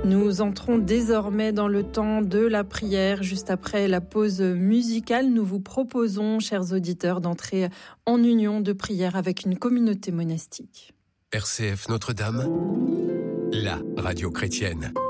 Nous entrons désormais dans le temps de la prière. Juste après la pause musicale, nous vous proposons, chers auditeurs, d'entrer en union de prière avec une communauté monastique. RCF Notre-Dame, la radio chrétienne.